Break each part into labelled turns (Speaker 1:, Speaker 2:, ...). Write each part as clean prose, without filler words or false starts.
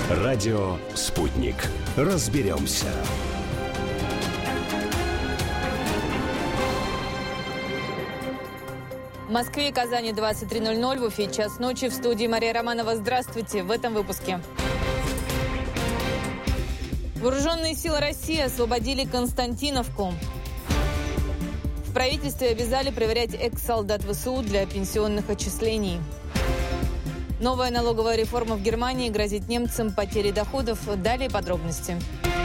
Speaker 1: Радио «Спутник». Разберемся.
Speaker 2: В Москве и Казани 23:00, в Уфе час ночи. В студии Мария Романова. Здравствуйте. В этом выпуске. Вооруженные силы России освободили Константиновку. В правительстве обязали проверять экс-солдат ВСУ для пенсионных отчислений. Новая налоговая реформа в Германии грозит немцам потерей доходов. Далее подробности.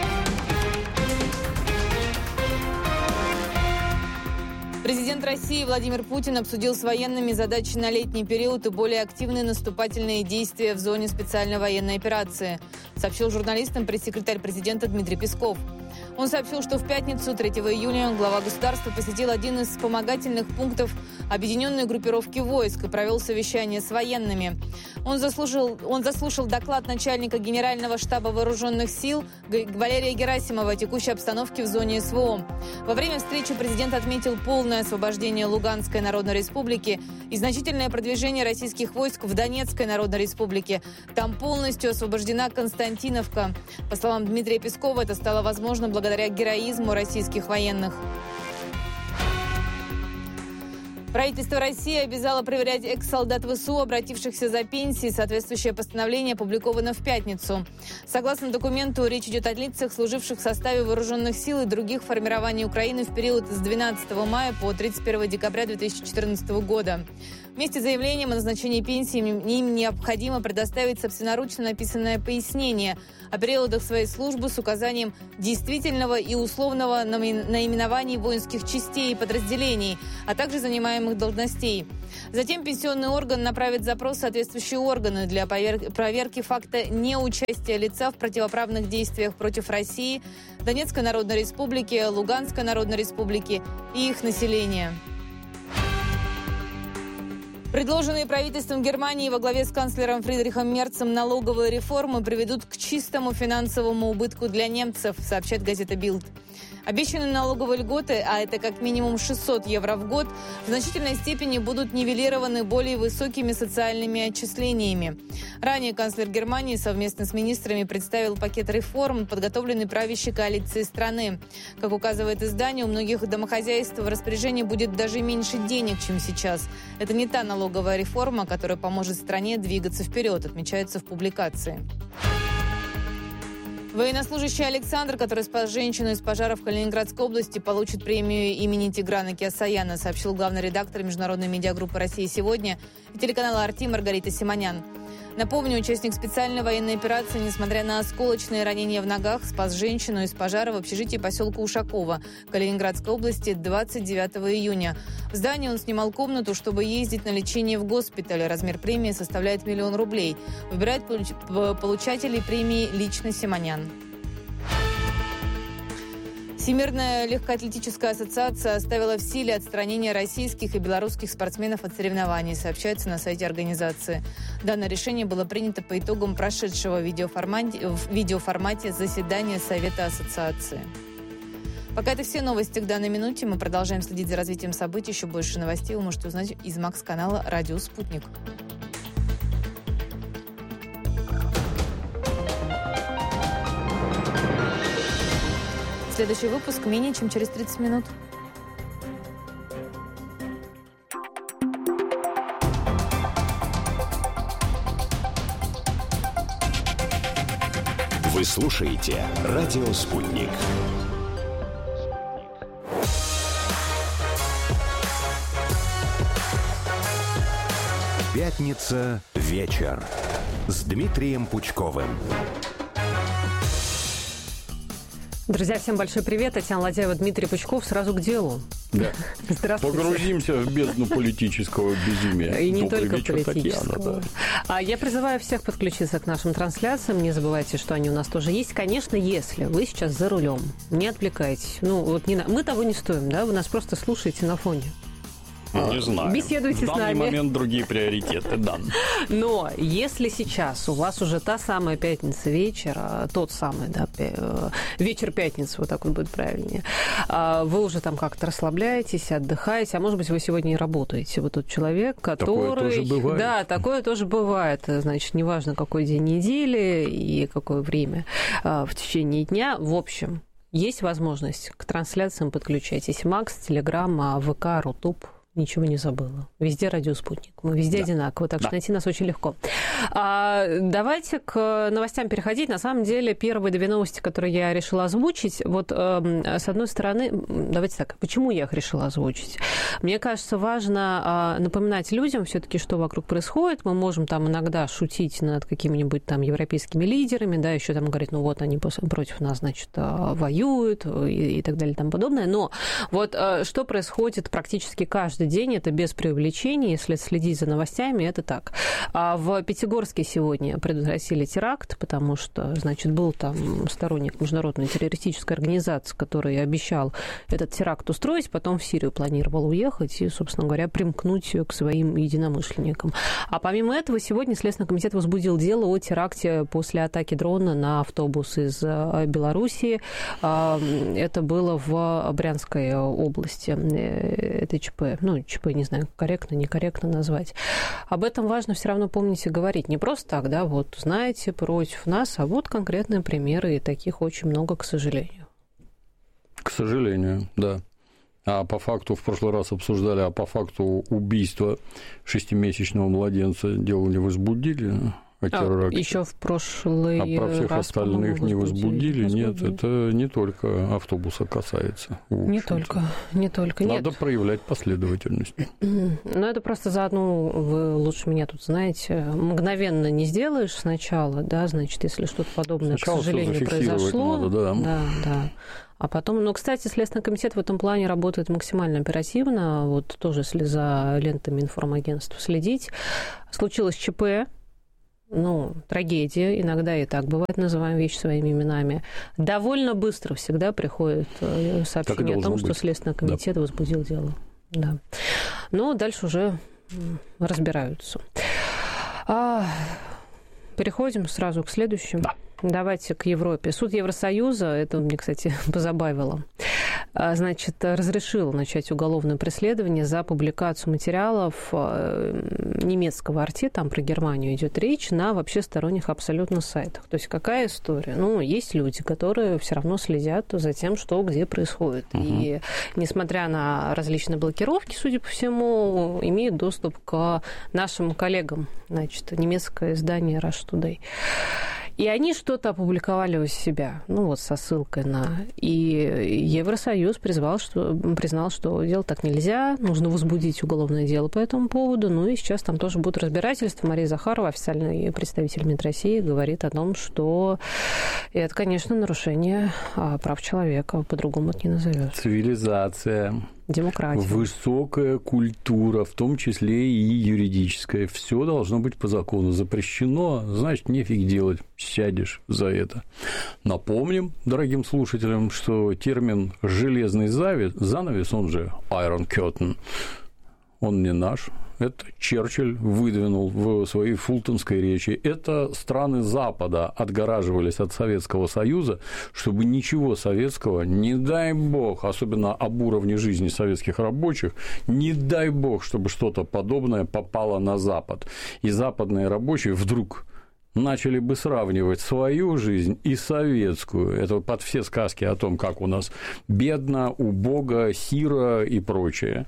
Speaker 2: Президент России Владимир Путин обсудил с военными задачи на летний период и более активные наступательные действия в зоне специальной военной операции, сообщил журналистам пресс-секретарь президента Дмитрий Песков. Он сообщил, что в пятницу, 3 июня, глава государства посетил один из вспомогательных пунктов объединенной группировки войск и провел совещание с военными. Он заслушал доклад начальника Генерального штаба вооруженных сил Валерия Герасимова о текущей обстановке в зоне СВО. Во время встречи президент отметил полное освобождение Луганской Народной Республики и значительное продвижение российских войск в Донецкой Народной Республике. Там полностью освобождена Константиновка. По словам Дмитрия Пескова, это стало возможно благодаря героизму российских военных. Правительство России обязало проверять экс-солдат ВСУ, обратившихся за пенсией. Соответствующее постановление опубликовано в пятницу. Согласно документу, речь идет о лицах, служивших в составе вооруженных сил и других формирований Украины в период с 12 мая по 31 декабря 2014 года. Вместе с заявлением о назначении пенсии им необходимо предоставить собственноручно написанное пояснение о периодах своей службы с указанием действительного и условного наименований воинских частей и подразделений, а также занимаемых должностей. Затем пенсионный орган направит запрос в соответствующие органы для проверки факта неучастия лица в противоправных действиях против России, Донецкой Народной Республики, Луганской Народной Республики и их населения. Предложенные правительством Германии во главе с канцлером Фридрихом Мерцем налоговые реформы приведут к чистому финансовому убытку для немцев, сообщает газета «Билд». Обещанные налоговые льготы, а это как минимум 600 евро в год, в значительной степени будут нивелированы более высокими социальными отчислениями. Ранее канцлер Германии совместно с министрами представил пакет реформ, подготовленный правящей коалицией страны. Как указывает издание, у многих домохозяйств в распоряжении будет даже меньше денег, чем сейчас. Это не та налоговая реформа, которая поможет стране двигаться вперед, отмечается в публикации. Военнослужащий Александр, который спас женщину из пожара в Калининградской области, получит премию имени Тиграна Кеосаяна, сообщил главный редактор международной медиагруппы «Россия сегодня» и телеканала «Арти» Маргарита Симонян. Напомню, участник специальной военной операции, несмотря на осколочные ранения в ногах, спас женщину из пожара в общежитии поселка Ушакова Калининградской области 29 июня. В здании он снимал комнату, чтобы ездить на лечение в госпиталь. Размер премии составляет 1 000 000 рублей. Выбирает получателей премии лично Симонян. Всемирная легкоатлетическая ассоциация оставила в силе отстранение российских и белорусских спортсменов от соревнований, сообщается на сайте организации. Данное решение было принято по итогам прошедшего в видеоформате заседания Совета ассоциации. Пока это все новости к данной минуте. Мы продолжаем следить за развитием событий. Еще больше новостей вы можете узнать из Макс-канала «Радио Спутник». Следующий выпуск менее чем через 30 минут.
Speaker 1: Вы слушаете «Радио Спутник». Пятница. Вечер. С Дмитрием Пучковым.
Speaker 3: Друзья, всем большой привет. Татьяна Ладяева, Дмитрий Пучков. Сразу к делу.
Speaker 4: Да.
Speaker 3: Здравствуйте.
Speaker 4: Погрузимся в бездну политического безумия.
Speaker 3: И не
Speaker 4: Добрый
Speaker 3: только
Speaker 4: вечер,
Speaker 3: политического.
Speaker 4: Татьяна, да.
Speaker 3: Я призываю всех подключиться к нашим трансляциям. Не забывайте, что они у нас тоже есть. Конечно, если вы сейчас за рулем, не отвлекайтесь. Мы того не стоим, да? Вы нас просто слушаете на фоне.
Speaker 4: Не знаю.
Speaker 3: Беседуйте с нами.
Speaker 4: В данный момент другие приоритеты, да.
Speaker 3: Но если сейчас у вас уже та самая пятница вечера, тот самый, да, вечер пятницы, вот так вот будет правильнее, вы уже там как-то расслабляетесь, отдыхаете, а может быть, вы сегодня и работаете. Вы тот человек, который...
Speaker 4: Такое тоже бывает.
Speaker 3: Да, такое тоже бывает. Значит, неважно, какой день недели и какое время в течение дня. В общем, есть возможность к трансляциям подключайтесь. Макс, Телеграм, ВК, Рутуб. Ничего не забыла. Везде «Радио Спутник». Мы везде одинаково, так что найти нас очень легко. Давайте к новостям переходить. На самом деле, первые две новости, которые я решила озвучить, вот с одной стороны, давайте так, почему я их решила озвучить? Мне кажется, важно напоминать людям все-таки, что вокруг происходит. Мы можем там иногда шутить над какими-нибудь там европейскими лидерами, да, еще там говорить, ну вот они против нас, значит, воюют и так далее и тому подобное. Но вот что происходит практически каждый день, это без преувеличений, если следить за новостями, это так. В Пятигорске сегодня предотвратили теракт, потому что, значит, был там сторонник международной террористической организации, который обещал этот теракт устроить, потом в Сирию планировал уехать и, собственно говоря, примкнуть к своим единомышленникам. А помимо этого, сегодня Следственный комитет возбудил дело о теракте после атаки дрона на автобус из Белоруссии. Это было в Брянской области. Это ЧП. Ну, ЧП, не знаю, корректно, некорректно назвать. Об этом важно все равно помнить и говорить. Не просто так, да, вот знаете, против нас, а вот конкретные примеры, и таких очень много, к сожалению.
Speaker 4: К сожалению, да. А по факту, в прошлый раз обсуждали, а по факту убийства 6-месячного младенца дело не возбудили?
Speaker 3: Еще в прошлый раз,
Speaker 4: про всех остальных не возбудили? Нет, это не только автобуса касается.
Speaker 3: Не только.
Speaker 4: Надо проявлять последовательность.
Speaker 3: Ну, это просто заодно, вы лучше меня тут знаете, мгновенно не сделаешь сначала, да, значит, если что-то подобное, сначала, к сожалению, произошло.
Speaker 4: Надо,
Speaker 3: да. А потом, ну, кстати, Следственный комитет в этом плане работает максимально оперативно. Вот тоже, если за лентами информагентств следить. Случилось ЧП. Ну, трагедия, иногда и так бывает, называем вещи своими именами. Довольно быстро всегда приходит сообщение о том, что Следственный комитет возбудил дело. Да. Но дальше уже разбираются. Переходим сразу к следующему. Да. Давайте к Европе. Суд Евросоюза, это мне, кстати, позабавило, значит, разрешил начать уголовное преследование за публикацию материалов немецкого RT, там про Германию идет речь, на вообще сторонних абсолютно сайтах. То есть какая история? Ну, есть люди, которые все равно следят за тем, что где происходит. И несмотря на различные блокировки, судя по всему, имеют доступ к нашим коллегам, значит, немецкое издание Russia Today. И они что-то опубликовали у себя, ну вот со ссылкой на... И Евросоюз признал, что делать так нельзя, нужно возбудить уголовное дело по этому поводу. Ну и сейчас там тоже будет разбирательство. Мария Захарова, официальный представитель МИД России, говорит о том, что это, конечно, нарушение прав человека, по-другому это не назовешь.
Speaker 4: Цивилизация.
Speaker 3: Демократия.
Speaker 4: Высокая культура, в том числе и юридическая. Все должно быть по закону. Запрещено, значит, нефиг делать, сядешь за это. Напомним дорогим слушателям, что термин «железный занавес», он же «Iron Curtain», он не наш. Это Черчилль выдвинул в своей фултонской речи. Это страны Запада отгораживались от Советского Союза, чтобы ничего советского, не дай бог, особенно об уровне жизни советских рабочих, не дай бог, чтобы что-то подобное попало на Запад. И западные рабочие вдруг начали бы сравнивать свою жизнь и советскую. Это под все сказки о том, как у нас бедно, убого, сиро и прочее.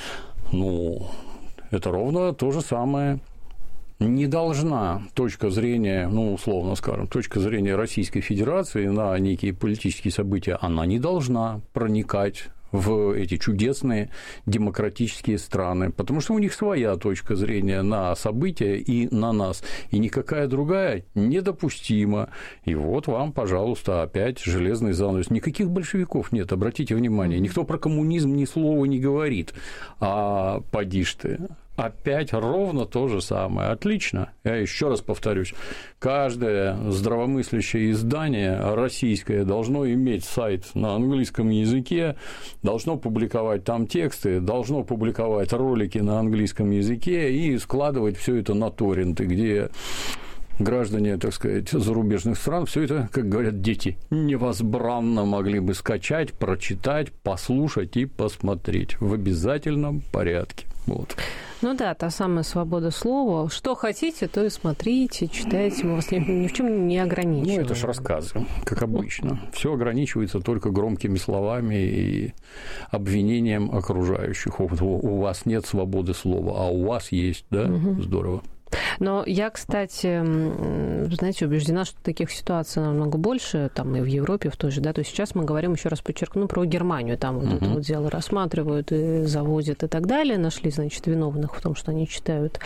Speaker 4: Ну, это ровно то же самое. Не должна точка зрения, ну, условно скажем, точка зрения Российской Федерации на некие политические события, она не должна проникать в эти чудесные демократические страны, потому что у них своя точка зрения на события и на нас, и никакая другая недопустима. И вот вам, пожалуйста, опять железный занавес. Никаких большевиков нет, обратите внимание, никто про коммунизм ни слова не говорит, а поди ж ты. опять ровно то же самое. Отлично. Я еще раз повторюсь. Каждое здравомыслящее издание российское должно иметь сайт на английском языке, должно публиковать там тексты, должно публиковать ролики на английском языке и складывать все это на торренты, где граждане, так сказать, зарубежных стран все это, как говорят дети, невозбранно могли бы скачать, прочитать, послушать и посмотреть в обязательном порядке. Вот.
Speaker 3: Ну да, та самая свобода слова. Что хотите, то и смотрите, читайте. Мы вас ни в чем не ограничиваем.
Speaker 4: Ну, это же рассказы, как обычно. Все ограничивается только громкими словами и обвинением окружающих. У вас нет свободы слова, а у вас есть, да? Здорово.
Speaker 3: Но я, кстати, знаете, убеждена, что таких ситуаций намного больше, там и в Европе, в той же, да, то есть сейчас мы говорим, еще раз подчеркну, про Германию, там вот это вот дело рассматривают и заводят и так далее, нашли, значит, виновных в том, что они читают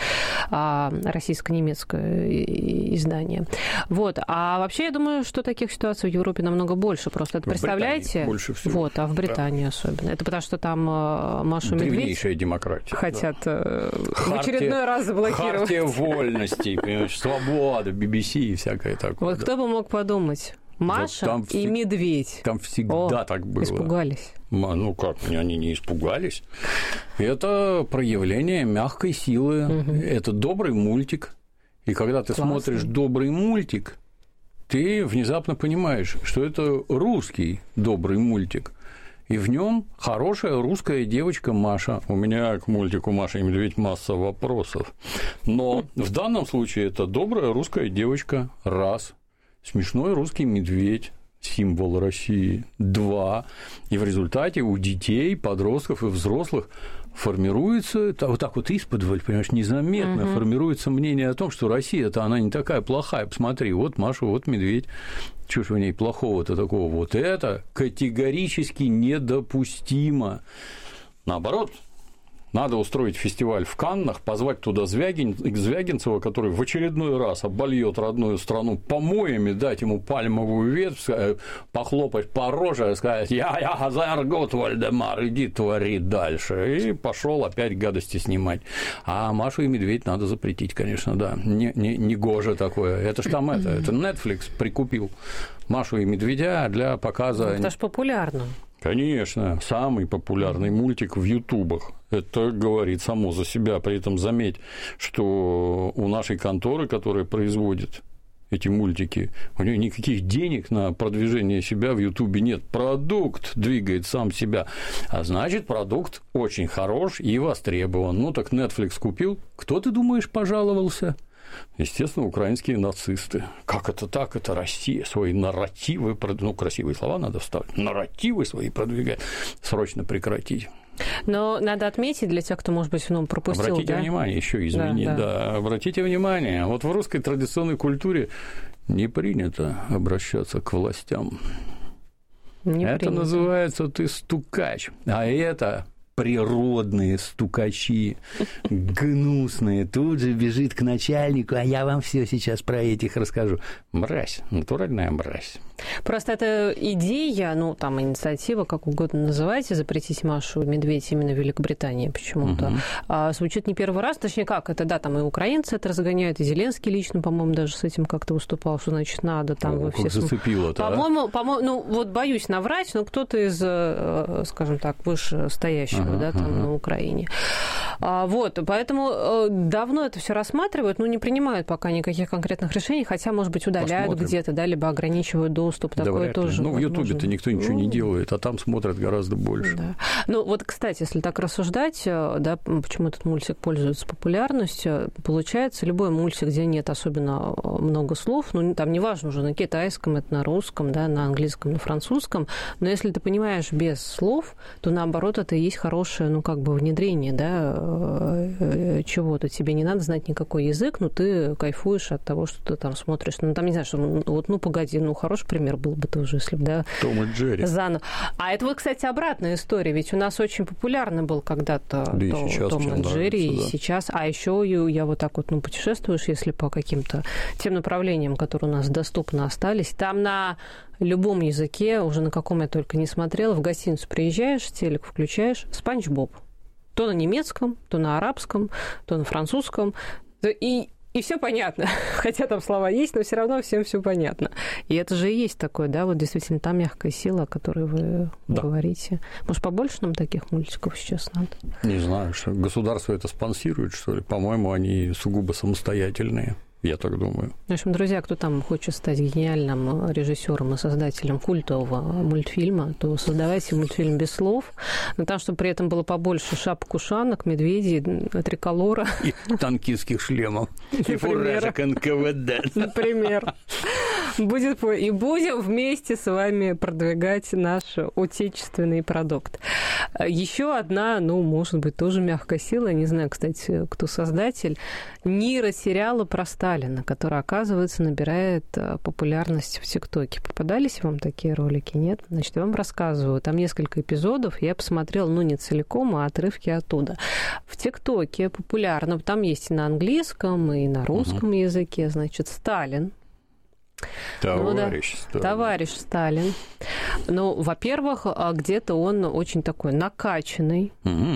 Speaker 3: российско-немецкое издание. Вот, а вообще я думаю, что таких ситуаций в Европе намного больше, просто это представляете?
Speaker 4: Больше всего.
Speaker 3: Вот, а в Британии особенно. Это потому что там Машу Медведь
Speaker 4: древнейшая демократия.
Speaker 3: Хотят в очередной раз заблокировать.
Speaker 4: Хартия вольностей, понимаешь, свобода, BBC и всякое такое.
Speaker 3: Вот кто бы мог подумать? Маша и Медведь.
Speaker 4: Там всегда так было.
Speaker 3: Испугались.
Speaker 4: Ну как, они не испугались. Это проявление мягкой силы. Это добрый мультик. И когда ты смотришь добрый мультик, ты внезапно понимаешь, что это русский добрый мультик. И в нем хорошая русская девочка Маша. У меня к мультику «Маша и Медведь» масса вопросов. Но в данном случае это добрая русская девочка, раз. Смешной русский медведь, символ России, два. И в результате у детей, подростков и взрослых формируется, вот так вот исподволь, понимаешь, незаметно формируется мнение о том, что Россия-то она не такая плохая. Посмотри, вот Маша, вот медведь. Чего ж в ней плохого-то такого? Вот это категорически недопустимо. Наоборот, надо устроить фестиваль в Каннах, позвать туда Звягинцева, который в очередной раз обольет родную страну помоями, дать ему пальмовую ветвь, похлопать по роже, сказать: «Я Азаргот, Вальдемар, иди твори дальше». И пошел опять гадости снимать. А Машу и Медведь надо запретить, конечно, да. Не гоже такое. Это ж там это Netflix прикупил Машу и Медведя для показа.
Speaker 3: Это ж популярно.
Speaker 4: Конечно, самый популярный мультик в ютубах. Это говорит само за себя. При этом заметь, что у нашей конторы, которая производит эти мультики, у нее никаких денег на продвижение себя в ютубе нет. Продукт двигает сам себя. А значит, продукт очень хорош и востребован. Ну, так Netflix купил. Кто, ты думаешь, пожаловался? Естественно, украинские нацисты. Как это так? Это Россия свои нарративы, ну, красивые слова надо вставить, нарративы свои продвигает. Срочно прекратить.
Speaker 3: Но надо отметить для тех, кто, может быть, пропустил.
Speaker 4: Обратите внимание, еще извини, да, обратите внимание, вот в русской традиционной культуре не принято обращаться к властям. Это называется «ты стукач», а это природные стукачи, гнусные, тут же бежит к начальнику, а я вам все сейчас про этих расскажу. Мразь, натуральная мразь.
Speaker 3: Просто это идея, ну, там, инициатива, как угодно называйте, запретить Машу и Медведь именно в Великобритании почему-то. Звучит не первый раз, точнее, как это, да, там и украинцы это разгоняют, и Зеленский лично, по-моему, даже с этим как-то выступал, что, значит, надо там...
Speaker 4: О, как зацепило-то,
Speaker 3: по-моему, ну, вот боюсь наврать, но кто-то из, скажем так, вышестоящего, да, там, на Украине. Вот, поэтому давно это все рассматривают, но не принимают пока никаких конкретных решений, хотя, может быть, удаляют где-то, да, либо ограничивают доступ,
Speaker 4: да,
Speaker 3: такое тоже.
Speaker 4: Ну, в Ютубе-то никто ничего не делает, а там смотрят гораздо больше.
Speaker 3: Да. Ну, вот, кстати, если так рассуждать, да, почему этот мультик пользуется популярностью, получается, любой мультик, где нет особенно много слов, ну, там неважно уже на китайском, это на русском, да, на английском, на французском, но если ты понимаешь без слов, то, наоборот, это и есть хорошее, ну, как бы внедрение, да, чего-то. Тебе не надо знать никакой язык, но ты кайфуешь от того, что ты там смотришь. Ну, там, не знаю, что, вот, ну, погоди, ну, хороший пример был бы тоже, если бы, да.
Speaker 4: Том и Джерри.
Speaker 3: Заново. А это вот, кстати, обратная история, ведь у нас очень популярный был когда-то Том и Джерри, и сейчас. А еще я вот так вот, ну, путешествуешь, если по каким-то тем направлениям, которые у нас доступно остались, там на любом языке, уже на каком я только не смотрела, в гостиницу приезжаешь, телек включаешь, Спанч Боб. То на немецком, то на арабском, то на французском. И все понятно. Хотя там слова есть, но все равно всем все понятно. И это же и есть такое, да, вот действительно та мягкая сила, о которой вы говорите. Может, побольше нам таких мультиков сейчас надо?
Speaker 4: Не знаю, что государство это спонсирует, что ли. По-моему, они сугубо самостоятельные. Я так думаю.
Speaker 3: В общем, друзья, кто там хочет стать гениальным режиссером и создателем культового мультфильма, то создавайте мультфильм без слов, но там, чтобы при этом было побольше шапок-ушанок, медведей, триколора.
Speaker 4: И танкистских шлемов. И фуражек НКВД.
Speaker 3: Например. И будем вместе с вами продвигать наш отечественный продукт. Еще одна, может быть, тоже мягкая сила, я не знаю, кстати, кто создатель, нейросериала про Сталина, который, оказывается, набирает популярность в ТикТоке. Попадались вам такие ролики? Нет? Значит, я вам рассказываю. Там несколько эпизодов, я посмотрела, не целиком, а отрывки оттуда. В ТикТоке популярно, там есть и на английском, и на русском языке, значит, Сталин.
Speaker 4: Товарищ Сталин.
Speaker 3: Товарищ Сталин. Во-первых, где-то он очень такой накачанный,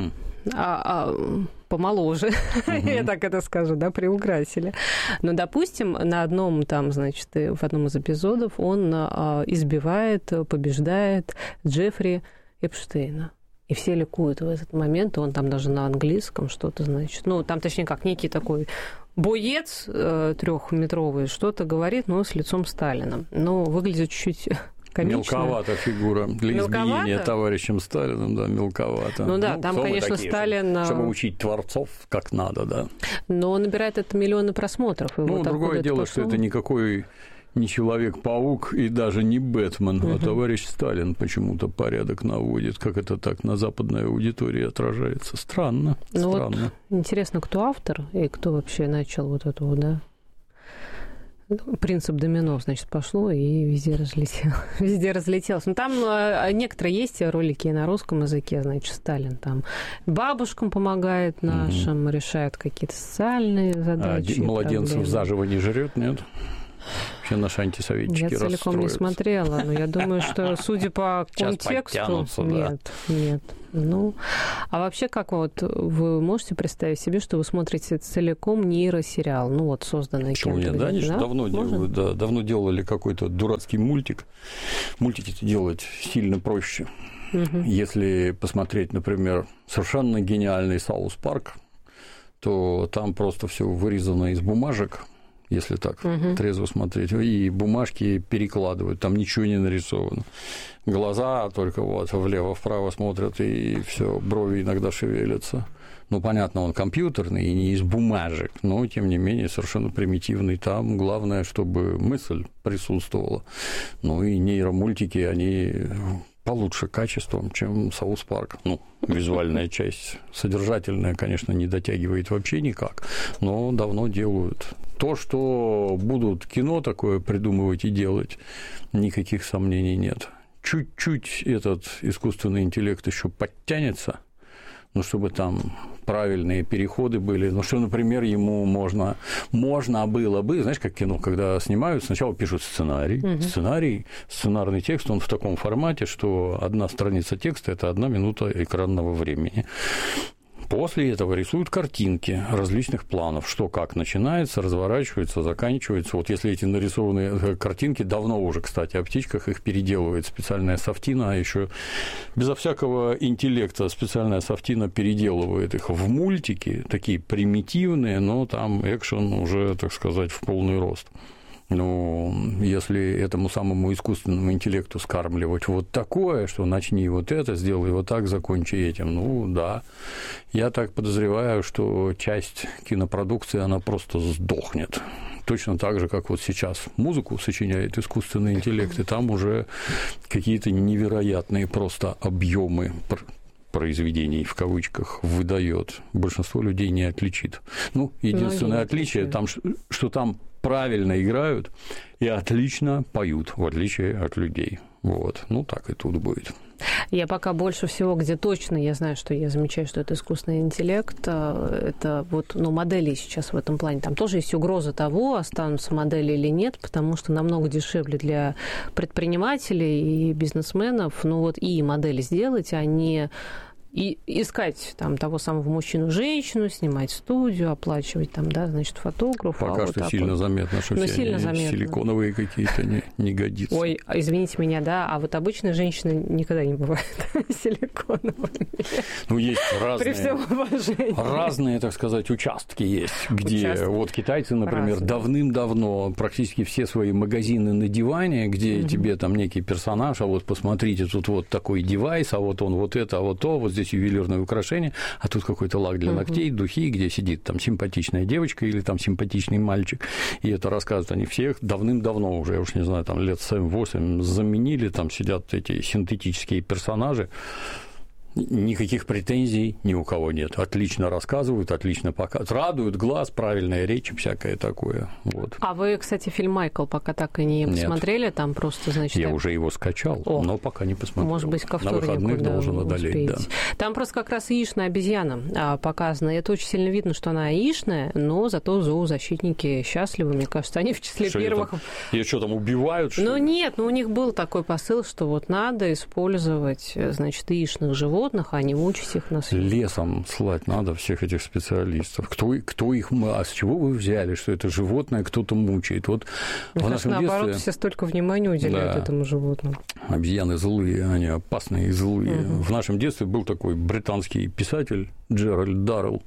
Speaker 3: помоложе, я так это скажу, да, приукрасили. Но, допустим, на одном там, значит, в одном из эпизодов он избивает, побеждает Джеффри Эпштейна. И все ликуют в этот момент, он там даже на английском что-то, значит, там, точнее, как некий такой боец трехметровый что-то говорит, но с лицом Сталина. Выглядит чуть-чуть комично.
Speaker 4: Мелковата фигура для избиения товарищем Сталиным, да, мелковато.
Speaker 3: Там, конечно, такие, Сталин...
Speaker 4: Чтобы учить творцов как надо, да.
Speaker 3: Но он набирает это миллионы просмотров.
Speaker 4: Другое дело, что это никакой не Человек-паук и даже не Бэтмен, а товарищ Сталин почему-то порядок наводит. Как это так на западной аудитории отражается? Странно. Странно.
Speaker 3: Интересно, кто автор и кто вообще начал вот эту, да? Принцип домино, значит, пошло и везде разлетелось. Там некоторые есть ролики на русском языке, значит, Сталин там бабушкам помогает нашим, решает какие-то социальные задачи.
Speaker 4: Младенцев заживо не жрет, нет? Вообще наши антисоветчики расстроятся.
Speaker 3: Я целиком не смотрела, но я думаю, что, судя по контексту... Нет. А вообще, как вы можете представить себе, что вы смотрите целиком нейросериал, созданный
Speaker 4: кем-то? Почему нет? Да, они же давно делают, давно делали какой-то дурацкий мультик. Мультики-то делать сильно проще. Если посмотреть, например, совершенно гениальный Саус Парк, то там просто все вырезано из бумажек, если так трезво смотреть, и бумажки перекладывают, там ничего не нарисовано. Глаза только влево-вправо смотрят, и все, брови иногда шевелятся. Понятно, он компьютерный и не из бумажек, но, тем не менее, совершенно примитивный. Там главное, чтобы мысль присутствовала. И нейромультики, они получше качеством, чем Саус Парк. Визуальная часть, содержательная, конечно, не дотягивает вообще никак, но давно делают. То, что будут кино такое придумывать и делать, никаких сомнений нет. Чуть-чуть этот искусственный интеллект еще подтянется, чтобы там правильные переходы были, что, например, ему можно было бы, знаешь, как кино, когда снимают, сначала пишут сценарий, сценарный текст, он в таком формате, что одна страница текста – это 1 минута экранного времени. После этого рисуют картинки различных планов, что как начинается, разворачивается, заканчивается. Если эти нарисованные картинки, давно уже, кстати, о птичках, их переделывает специальная софтина, а еще безо всякого интеллекта специальная софтина переделывает их в мультики, такие примитивные, но там экшен уже, так сказать, в полный рост. Если этому самому искусственному интеллекту скармливать вот такое, что начни вот это, сделай вот так, закончи этим, да. Я так подозреваю, что часть кинопродукции, она просто сдохнет. Точно так же, как сейчас музыку сочиняет искусственный интеллект, и там уже какие-то невероятные просто объемы произведений, в кавычках, выдает. Большинство людей не отличит. Единственное отличие, что там правильно играют и отлично поют, в отличие от людей. Так и тут будет.
Speaker 3: Я пока больше всего, где точно я знаю, что я замечаю, что это искусственный интеллект, это модели сейчас в этом плане. Там тоже есть угроза того, останутся модели или нет, потому что намного дешевле для предпринимателей и бизнесменов, и модели сделать, а не И искать там того самого мужчину-женщину, снимать студию, оплачивать там, да, значит, фотографа.
Speaker 4: Пока что сильно заметно, что все
Speaker 3: сильно заметно.
Speaker 4: Силиконовые какие-то не годится.
Speaker 3: Ой, извините меня, да, а вот обычные женщины никогда не бывают силиконовыми.
Speaker 4: Ну, есть разные.
Speaker 3: При всем уважении.
Speaker 4: Разные, так сказать, участки есть, где вот китайцы, например, давным-давно практически все свои магазины на диване, где тебе там некий персонаж, а вот посмотрите, тут вот такой девайс, а вот он вот это, а вот то, вот здесь ювелирное украшение, а тут какой-то лак для ногтей, духи, где сидит там симпатичная девочка или там симпатичный мальчик, и это рассказывают они всех давным-давно уже, я уж не знаю, там лет 7-8 заменили, там сидят эти синтетические персонажи. Никаких претензий ни у кого нет. Отлично рассказывают, отлично показывают. Радуют глаз, правильная речь, всякое такое. Вот.
Speaker 3: А вы, кстати, фильм «Майкл» пока так и не посмотрели? Там просто, значит...
Speaker 4: Я уже его скачал, но пока не посмотрел.
Speaker 3: Может быть, ко вторнику,
Speaker 4: на выходных должен одолеть, да.
Speaker 3: Там просто как раз яичная обезьяна показана. И это очень сильно видно, что она яичная, но зато зоозащитники счастливы. Мне кажется, они в числе первых...
Speaker 4: Ее что, там убивают?
Speaker 3: Ну, нет, у них был такой посыл, что вот надо использовать, значит, яичных животных, а не мучить их на съесть.
Speaker 4: Лесом слать надо всех этих специалистов. Кто их... А с чего вы взяли, что это животное кто-то мучает? Вот в нашем
Speaker 3: наоборот,
Speaker 4: детстве...
Speaker 3: все столько внимания уделяют этому животному.
Speaker 4: Обезьяны злые, они опасные и злые. В нашем детстве был такой британский писатель Джеральд Даррелл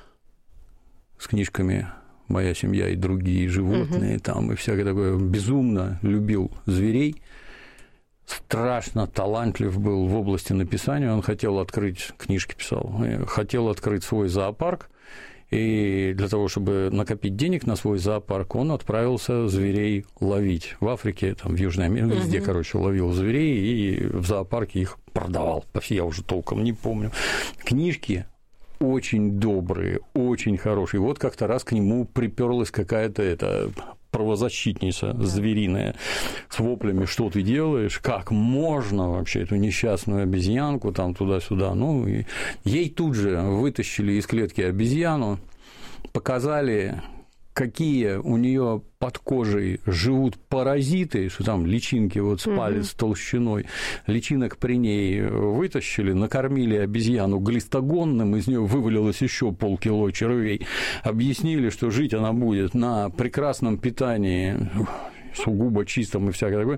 Speaker 4: с книжками «Моя семья и другие животные», там, и всякое такое. Безумно любил зверей. Страшно талантлив был в области написания. Он хотел открыть, книжки писал, хотел открыть свой зоопарк. И для того, чтобы накопить денег на свой зоопарк, он отправился зверей ловить. В Африке, там, в Южной Америке, везде, короче, ловил зверей и в зоопарке их продавал. Я уже толком не помню. Книжки очень добрые, очень хорошие. Вот как-то раз к нему приперлась какая-то правозащитница звериная с воплями: что ты делаешь, как можно вообще эту несчастную обезьянку там туда-сюда. Ну, и ей тут же вытащили из клетки обезьяну, показали, какие у нее под кожей живут паразиты, что там личинки вот с палец толщиной, личинок при ней вытащили, накормили обезьяну глистогонным, из нее вывалилось еще полкило червей, объяснили, что жить она будет на прекрасном питании, сугубо чистом и всякое такое.